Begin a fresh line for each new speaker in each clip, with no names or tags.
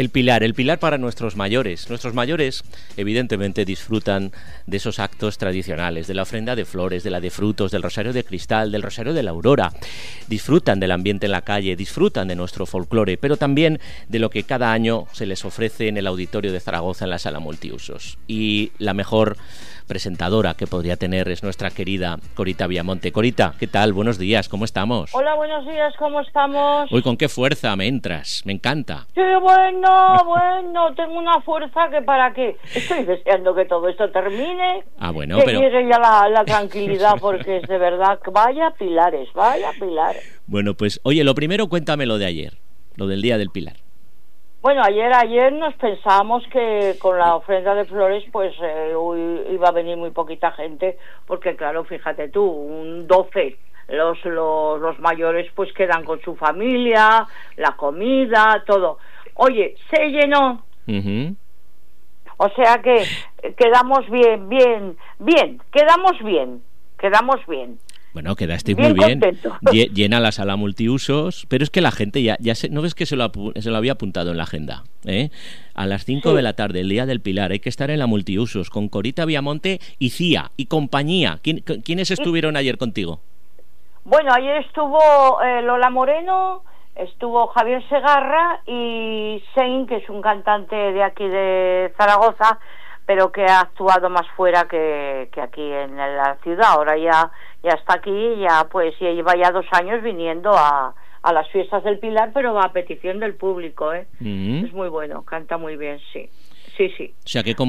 El pilar para nuestros mayores. Nuestros mayores, evidentemente, disfrutan de esos actos tradicionales, de la ofrenda de flores, de la de frutos, del rosario de cristal, del rosario de la aurora. Disfrutan del ambiente en la calle, disfrutan de nuestro folclore, pero también de lo que cada año se les ofrece en el auditorio de Zaragoza, en la sala multiusos. Y la mejor presentadora que podría tener es nuestra querida Corita Viamonte. Corita, ¿qué tal? Buenos días, ¿cómo estamos?
Hola, buenos días, ¿cómo estamos?
Uy, con qué fuerza me entras, me encanta.
Sí, bueno, tengo una fuerza que para qué. Estoy deseando que todo esto termine.
Bueno,
que
pero...
llegue ya la tranquilidad, porque es de verdad, vaya pilares.
Bueno, pues, oye, lo primero cuéntame lo de ayer, lo del Día del Pilar.
Bueno, ayer nos pensábamos que con la ofrenda de flores pues iba a venir muy poquita gente, porque claro, fíjate tú, un 12, los mayores pues quedan con su familia, la comida, todo. Oye, se llenó.
Uh-huh.
O sea que quedamos bien, quedamos bien.
Bueno, quedasteis
bien
muy bien.
Contento.
Llena la sala multiusos, pero es que la gente ya ¿no ves que se lo había apuntado en la agenda? A las 5 de la tarde, el Día del Pilar, hay que estar en la multiusos con Corita Viamonte y Cía y compañía. ¿Quiénes estuvieron ayer contigo?
Bueno, ayer estuvo Lola Moreno, estuvo Javier Segarra y Sein, que es un cantante de aquí de Zaragoza, pero que ha actuado más fuera que aquí en la ciudad. Ahora ya está aquí, ya lleva ya 2 años viniendo a las fiestas del Pilar, pero va a petición del público, Uh-huh. Es muy bueno, canta muy bien, sí.
O sea que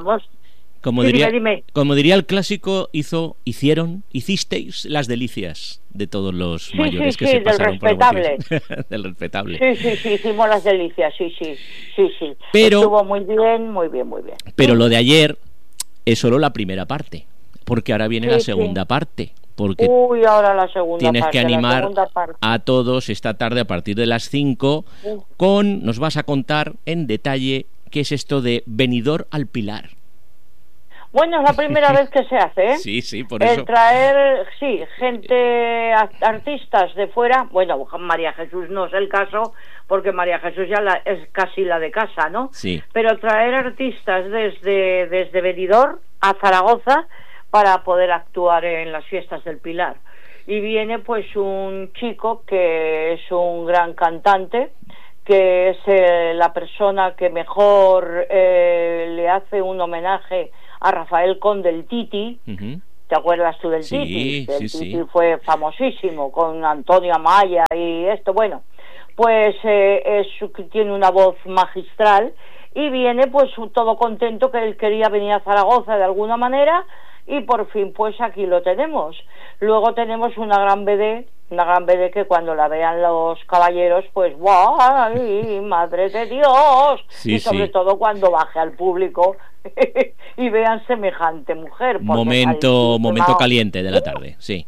dime.
Como diría el clásico, hicisteis las delicias de todos los mayores que se pasaron por el del respetable.
Sí, hicimos las delicias, sí.
Pero
estuvo muy bien.
Pero lo de ayer es solo la primera parte, porque ahora viene la segunda parte. Porque
ahora la segunda
tienes
parte,
que animar a todos esta tarde a partir de las 5 nos vas a contar en detalle qué es esto de venidor al Pilar.
Bueno, es la primera vez que se hace,
Sí, por eso.
Traer, gente, artistas de fuera. Bueno, María Jesús no es el caso, porque María Jesús ya es casi la de casa, ¿no?
Sí.
Pero traer artistas desde Benidorm a Zaragoza para poder actuar en las fiestas del Pilar. Y viene pues un chico que es un gran cantante, que es la persona que mejor le hace un homenaje a Rafael Conde, el Titi.
Uh-huh.
¿Te acuerdas tú del Titi? El Titi fue famosísimo con Antonio Amaya y esto. Bueno, pues tiene una voz magistral y viene pues todo contento, que él quería venir a Zaragoza de alguna manera, y por fin pues aquí lo tenemos. Luego tenemos una gran BD que cuando la vean los caballeros pues ¡guay! ¡Madre de Dios! Y sobre todo cuando baje al público y vean semejante mujer.
Momento caliente de la tarde, sí.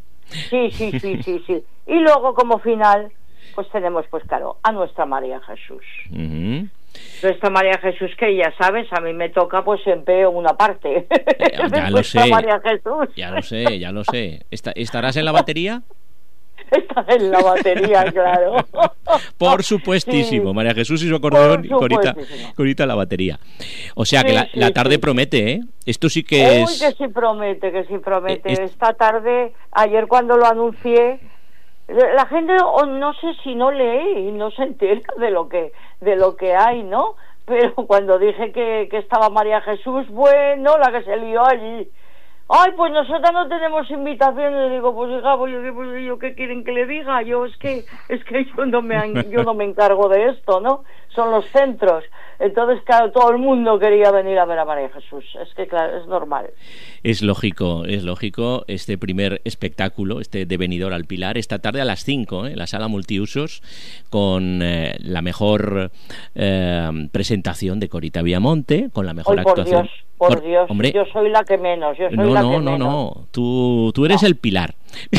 Sí. Y luego como final pues tenemos pues claro a nuestra María Jesús.
Uh-huh.
Nuestra María Jesús, que ya sabes, a mí me toca pues siempre una parte.
Ya lo sé.
María Jesús.
Ya lo sé. ¿Estarás en la batería?
Está en la batería, claro.
Por supuestísimo, sí. María Jesús y su acordeón y Corita la batería. O sea que la tarde promete, ¿eh? Esto sí que es...
que sí promete. Esta tarde, ayer cuando lo anuncié, la gente no sé si no lee y no se entera de lo que hay, ¿no? Pero cuando dije que estaba María Jesús, bueno, la que se lió allí. Ay, pues nosotros no tenemos invitaciones. Le digo, pues hija, pues yo qué quieren que le diga. Yo es que yo no me encargo de esto, ¿no? Son los centros. Entonces, claro, todo el mundo quería venir a ver a María Jesús. Es que, claro, es normal.
Es lógico este primer espectáculo, de venidor al Pilar, esta tarde a las 5, en la sala multiusos, con la mejor presentación de Corita Viamonte, con la mejor actuación.
Por Dios,
hombre,
yo soy la que menos.
No, tú eres el pilar.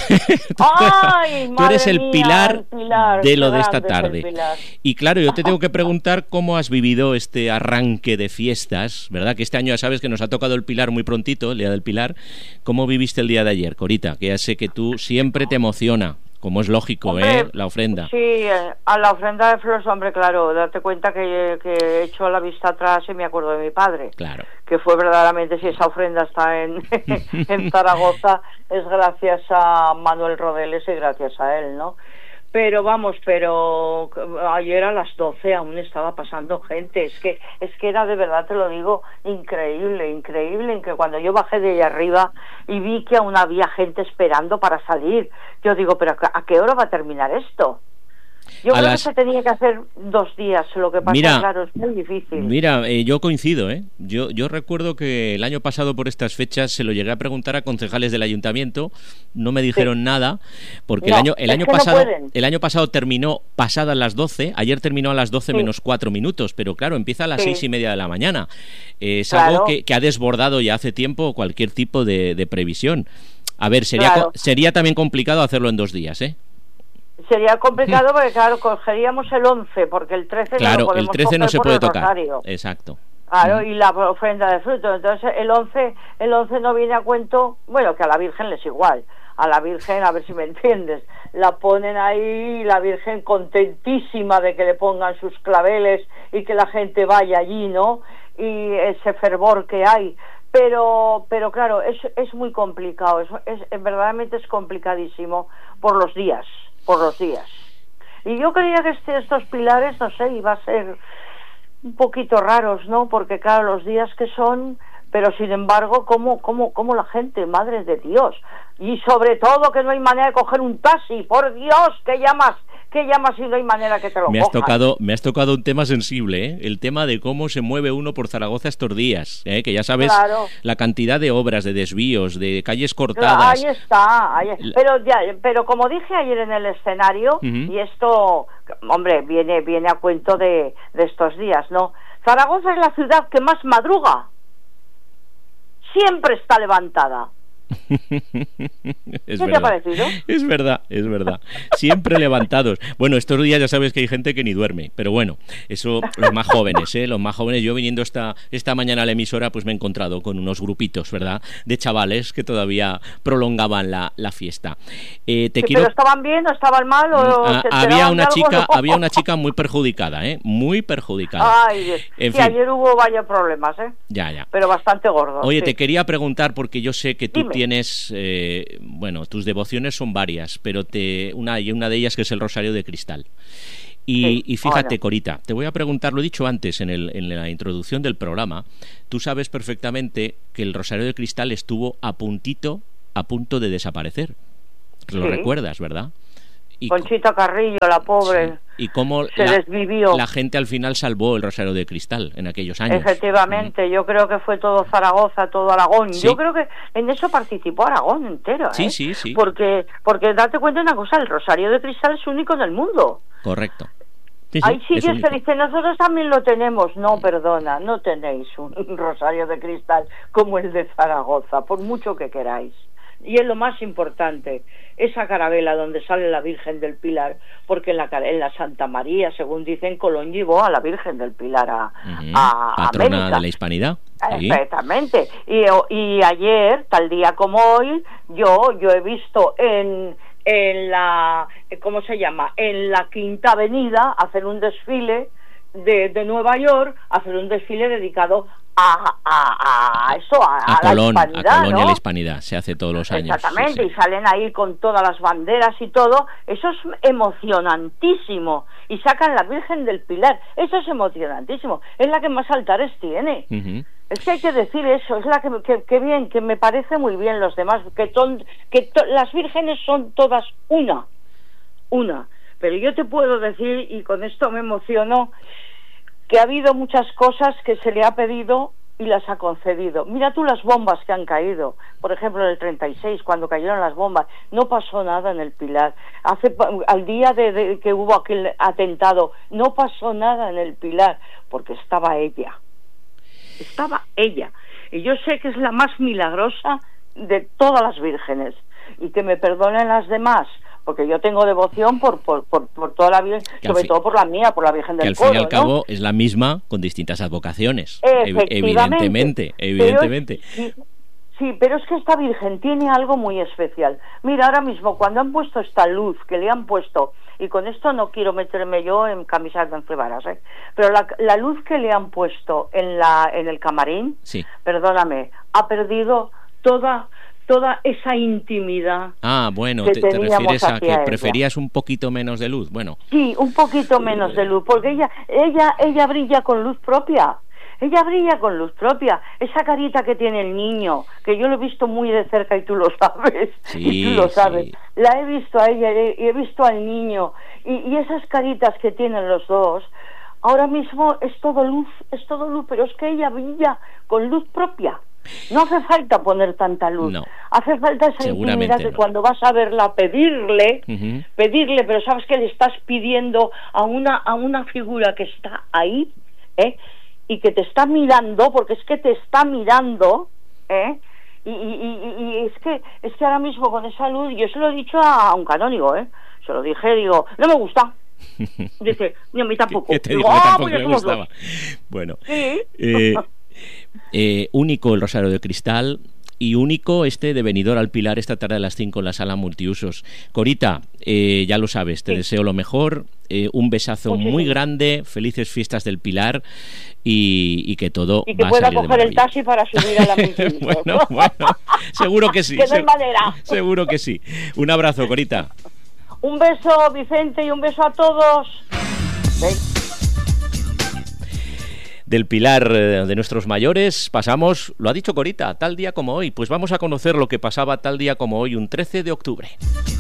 Ay,
tú eres el
mía,
pilar de lo de esta
grande
tarde. Y claro, yo te tengo que preguntar cómo has vivido este arranque de fiestas, ¿verdad? Que este año ya sabes que nos ha tocado el Pilar muy prontito, el Día del Pilar. ¿Cómo viviste el día de ayer, Corita? Que ya sé que tú siempre te emociona como es lógico,
hombre,
la ofrenda.
Sí, a la ofrenda de flores, hombre, claro, date cuenta que he hecho la vista atrás y me acuerdo de mi padre.
Claro.
Que fue verdaderamente, si esa ofrenda está en Zaragoza, es gracias a Manuel Rodeles y gracias a él, ¿no? Pero vamos, ayer a las 12 aún estaba pasando gente, es que era, de verdad te lo digo, increíble, en que cuando yo bajé de ahí arriba y vi que aún había gente esperando para salir, yo digo, pero ¿a qué hora va a terminar esto? Yo creo que se tenía que hacer 2 días, lo que pasa, claro, es muy difícil.
Mira, yo coincido, Yo recuerdo que el año pasado por estas fechas se lo llegué a preguntar a concejales del ayuntamiento, no me dijeron nada, porque el año pasado terminó pasadas las 12, ayer terminó a las 12 menos 4 minutos, pero claro, empieza a las 6:30 de la mañana. Es algo que ha desbordado ya hace tiempo cualquier tipo de previsión. A ver, sería también complicado hacerlo en 2 días,
Sería complicado porque, claro, cogeríamos el 11, porque el 13
claro,
no lo podemos
el 13 no se puede tocar.
Rosario.
Exacto.
Claro, y la ofrenda de fruto. Entonces, el 11 no viene a cuento, bueno, que a la Virgen les igual. A la Virgen, a ver si me entiendes, la ponen ahí, la Virgen contentísima de que le pongan sus claveles y que la gente vaya allí, ¿no? Y ese fervor que hay. Pero claro, es muy complicado, verdaderamente es complicadísimo por los días. Y yo creía que estos pilares, no sé, iba a ser un poquito raros, ¿no? Porque claro, los días que son, pero sin embargo, ¿cómo la gente, madre de Dios? Y sobre todo que no hay manera de coger un taxi, por Dios, ¿qué llamas si no hay manera que te lo cojas?
Me has tocado un tema sensible, el tema de cómo se mueve uno por Zaragoza estos días, que ya sabes, claro, la cantidad de obras, de desvíos, de calles cortadas.
Ahí está. Pero como dije ayer en el escenario, y esto, hombre, viene a cuento de estos días, ¿no? Zaragoza es la ciudad que más madruga. Siempre está levantada.
¿Qué
te ha parecido?
Es verdad. Siempre levantados. Bueno, estos días ya sabes que hay gente que ni duerme, pero bueno, eso los más jóvenes, yo viniendo esta mañana a la emisora, pues me he encontrado con unos grupitos, ¿verdad?, de chavales que todavía prolongaban la fiesta.
¿Pero estaban bien o estaban mal?
Había una chica muy perjudicada, muy perjudicada.
Ay, ayer hubo varios problemas,
Ya.
Pero bastante gordos.
Oye, te quería preguntar, porque yo sé que tú tienes, tus devociones son varias, pero una de ellas que es el Rosario de Cristal. Y fíjate, Corita, te voy a preguntar, lo he dicho antes en la introducción del programa, tú sabes perfectamente que el Rosario de Cristal estuvo a punto de desaparecer. Lo recuerdas, ¿verdad?
Conchita Carrillo, la pobre,
y cómo
se desvivió.
La gente al final salvó el Rosario de Cristal en aquellos años.
Efectivamente, yo creo que fue todo Zaragoza, todo Aragón. Sí. Yo creo que en eso participó Aragón entero.
Sí.
Porque date cuenta de una cosa, el Rosario de Cristal es único en el mundo.
Correcto.
Hay sitios que dicen, nosotros también lo tenemos. No, perdona, no tenéis un Rosario de Cristal como el de Zaragoza, por mucho que queráis. Y es lo más importante, esa carabela donde sale la Virgen del Pilar, porque en la Santa María, según dicen, Colón llevó a la Virgen del Pilar a
patrona
América.
De la Hispanidad.
Exactamente. Y ayer, tal día como hoy, yo he visto en la, ¿cómo se llama?, en la Quinta Avenida hacer un desfile de Nueva York, hacer un desfile dedicado a
Colón,
la hispanidad,
a Colón,
¿no?
Y a la hispanidad, se hace todos los años.
Exactamente, sí. Y salen ahí con todas las banderas y todo, eso es emocionantísimo, y sacan la Virgen del Pilar, eso es emocionantísimo, es la que más altares tiene. Es que hay que decir eso, es la que bien, que me parece muy bien los demás, las vírgenes son todas una, pero yo te puedo decir, y con esto me emociono, que ha habido muchas cosas que se le ha pedido y las ha concedido. Mira tú las bombas que han caído, por ejemplo en el 36, cuando cayeron las bombas, no pasó nada en el Pilar. Al día de que hubo aquel atentado, no pasó nada en el Pilar, porque estaba ella, y yo sé que es la más milagrosa de todas las vírgenes, y que me perdonen las demás, porque yo tengo devoción por toda la Virgen, sobre todo por la mía, por la Virgen del Coro.
Que al fin y al cabo es la misma con distintas advocaciones, evidentemente.
Sí, pero es que esta Virgen tiene algo muy especial. Mira, ahora mismo cuando han puesto esta luz que le han puesto, y con esto no quiero meterme yo en camisas de once varas, pero la luz que le han puesto en el camarín,
sí.
Perdóname, ha perdido toda esa intimidad.
Ah, bueno,
que
te refieres a que
ella.
preferías un poquito menos de luz. Bueno.
Sí, un poquito menos de luz, porque ella brilla con luz propia. Ella brilla con luz propia. Esa carita que tiene el niño, que yo lo he visto muy de cerca y tú lo sabes.
Sí,
y tú lo sabes.
Sí.
La he visto a ella y he visto al niño. Y esas caritas que tienen los dos, ahora mismo es todo luz, pero es que ella brilla con luz propia. No hace falta poner tanta luz.
No.
Hace falta esa intimidad que cuando vas a verla pedirle, pero sabes que le estás pidiendo a una figura que está ahí, y que te está mirando, porque es que te está mirando, y es que ahora mismo con esa luz, yo se lo he dicho a un canónigo, se lo dije, digo, no me gusta. Dice, ni a mí tampoco.
¿Qué te
digo,
digo? Tampoco
pues
me gustaba. Bueno,
sí.
Único el Rosario de Cristal y único de Benidorm al Pilar esta tarde a las 5 en la sala multiusos. Corita, ya lo sabes, te deseo lo mejor, un besazo muy grande, felices fiestas del Pilar y que todo
y que
va a
pueda
salir
coger
de
el taxi para subir a la multiusos.
bueno, seguro que sí.
Que no hay manera.
Seguro que sí. Un abrazo, Corita.
Un beso, Vicente, y un beso a todos.
Del Pilar de nuestros mayores pasamos, lo ha dicho Corita, tal día como hoy. Pues vamos a conocer lo que pasaba tal día como hoy, un 13 de octubre.